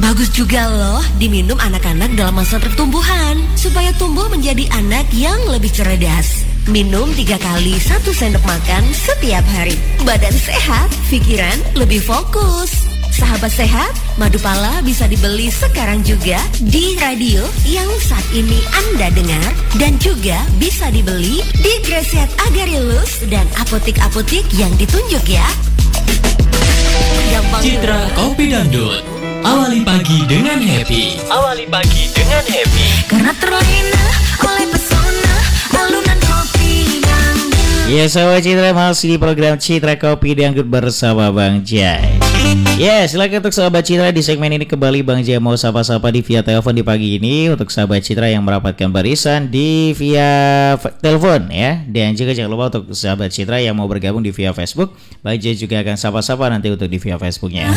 Bagus juga loh diminum anak-anak dalam masa pertumbuhan supaya tumbuh menjadi anak yang lebih cerdas. Minum 3 kali 1 sendok makan setiap hari. Badan sehat, pikiran lebih fokus. Sahabat sehat, madu pala bisa dibeli sekarang juga di radio yang saat ini Anda dengar dan juga bisa dibeli di Graziat Agarilus dan apotik-apotik yang ditunjuk ya. Gampang Citra Kopi Dangdut. Awali pagi dengan happy. Awali pagi dengan happy. Karena terlena oleh pesona alunan kopi dangdut. Ya, sahabat Citra, masih di program Citra Kopi Dangdut bersama Bang Jai. Ya, silakan untuk sahabat Citra di segmen ini kembali Bang Jai mau sapa-sapa di via telepon di pagi ini untuk sahabat Citra yang mendapatkan barisan di via telepon ya. Dan juga jangan lupa untuk sahabat Citra yang mau bergabung di via Facebook, Bang Jai juga akan sapa-sapa nanti untuk di via Facebooknya.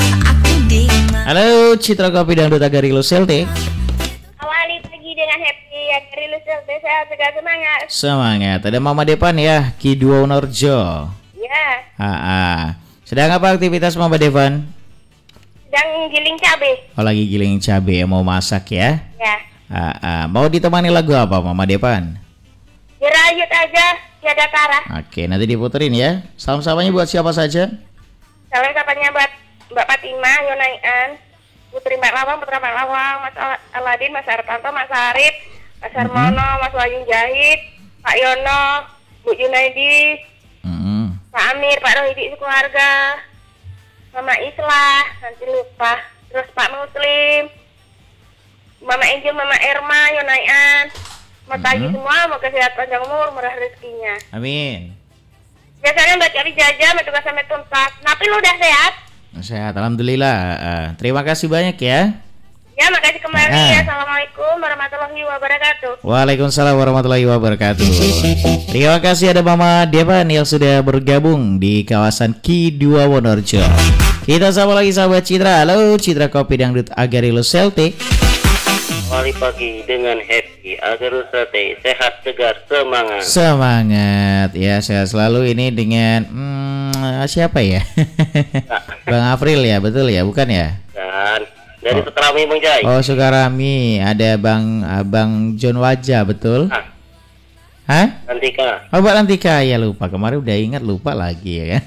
Halo Citra Kopi Dangdut Agarilus LT. Awali pagi dengan happy, Agarilus LT, sehat segar semangat. Semangat. Ada Mama Depan ya, Ki Dua Unorjo. Ya, Sedang apa aktivitas Mama Devan? sedang giling cabai. Oh, lagi giling cabai, mau masak ya? Ya, Mau ditemani lagu apa Mama Depan? dirayut aja, tiada tara. Oke, nanti diputerin ya. Salam-salamnya buat siapa saja? Salam sapanya buat Mbak Fatima, Yonaian, Putri Mbak Lawang, Putra Mbak Lawang, Mas Aladin, Mas Artanto, Mas Arif, Mas Harmono, Mas Wahyu Jahit, Pak Yono, Bu Junaidi, Pak Amir, Pak Rohidi sekeluarga, Mama Islah, nanti lupa, terus Pak Muslim, Mama Angel, Mama Erma, Yonaian, Mas Haji semua, mau sehat panjang umur, murah rezekinya. Amin. Biasanya Mbak cari jajan, tugas sampai tuntas. Tapi lu udah sehat? Sehat, alhamdulillah. Terima kasih banyak ya. Ya, makasih kembali ya. Assalamualaikum warahmatullahi wabarakatuh. Waalaikumsalam warahmatullahi wabarakatuh. Terima kasih ada Mama Devan yang sudah bergabung di kawasan Ki Dua Wonorejo. Kita sapa lagi sahabat Citra. Halo Citra Kopi Dangdut Agarilus LT. Awali pagi dengan happy, Agarilus LT, sehat segar semangat. Semangat ya, sehat selalu ini dengan siapa ya? Bang April ya, betul ya, bukan ya? Dan dari Sukarami Bang Jai. Oh, Sukarami, ada Bang John Wajah, betul? Hah? Lantika. Oh, Mbak Lantika, ya lupa, kemarin udah ingat lupa lagi ya kan.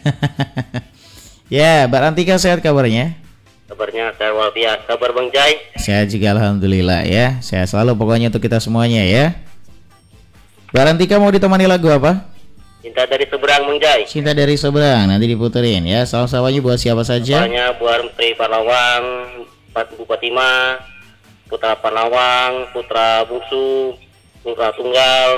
Ya, Mbak Lantika sehat kabarnya? Kabarnya saya luar biasa, kabar Bang Jai. Sehat juga alhamdulillah ya. Sehat selalu pokoknya untuk kita semuanya ya. Mbak Lantika mau ditemani lagu apa? Cinta dari seberang Bang Jai. Cinta dari seberang, nanti diputerin ya. Salam-salamnya buat siapa saja? Salamnya buat Menteri Palawang, Bu Fatima, Putra Palawang, Putra Bungsu, Putra Tunggal,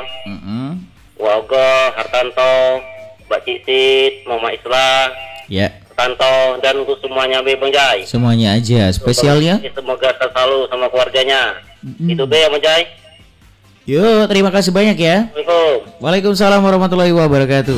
Wago, Hartanto, Mbak Cicit, Mama Islah, ya, Hartanto, dan untuk semuanya Bang Jai. semuanya aja. Spesialnya? Semoga selalu sama keluarganya. Itu Be Bang Jai. Yuk, terima kasih banyak ya. Assalamualaikum. Waalaikumsalam warahmatullahi wabarakatuh.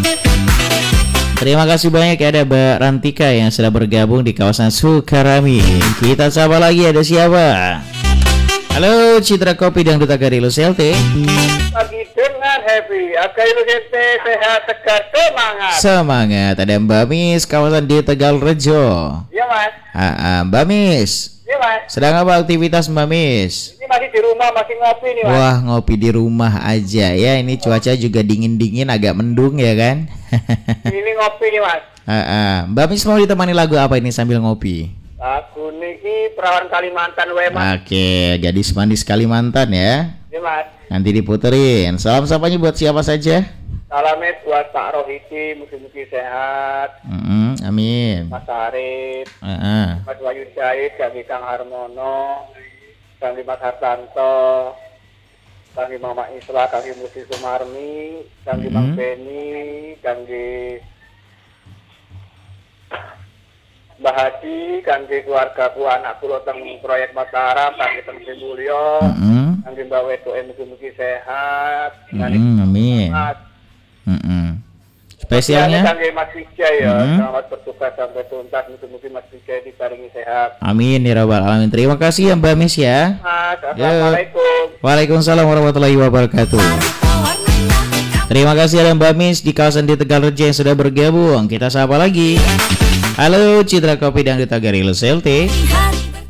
Terima kasih banyak ya ada Mbak Rantika yang sudah bergabung di kawasan Sukarami. Kita sapa lagi, ada siapa? Halo Citra Kopi Dangdut Agarilus LT. Pagi dengan happy, Agarilus LT, sehat segar semangat. Semangat, ada Mbak Mis kawasan di Tegalrejo. Iya Mas. Mbak Mis, Iya Mas. sedang apa aktivitas Mbak Mis? Ini masih di rumah, masih ngopi nih Mas. Wah, ngopi di rumah aja ya. Ini cuaca juga dingin-dingin, agak mendung ya kan? Ini ngopi nih Mas. Mbak Mis mau ditemani lagu apa ini sambil ngopi? Aku niki perawan Kalimantan wae Mas. Oke, gadis manis Kalimantan ya. Iya Mas. Nanti diputerin. Salam sapanya buat siapa saja? Salamet buat Pak Rohidi, mugi-mugi sehat. Amin. Mas Arif, Mas Wahyu Jahit, kami Kang Harmono, kami Mas Hartanto, kami Mama Islah, kami Musi Sumarmi, kami Bang Beni, kami Mbah Haji, kami keluargaku, anakku teng proyek Mataram, kami teng Mulyo, kami Mbak Wedo, mugi-mugi sehat. Amin. Spesialnya Kami Mas Vijay ya, selamat bertugas sampai tuntas, mugi-mugi Mas Vijay dibarengi sehat. amin ya rabbal alamin. Terima kasih ya Mbak Mis ya. Mas, assalamualaikum. Waalaikumsalam warahmatullahi wabarakatuh. Terima kasih ada Mbak Mis di kawasan di Tegalrejo yang sudah bergabung. Kita sapa lagi. Halo Citra Kopi Dangdut Agarilus LT.